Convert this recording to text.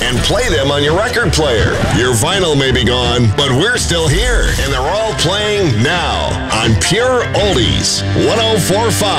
and play them on your record player. Your vinyl may be gone, but we're still here, and they're all playing now on Pure Oldies 104.5.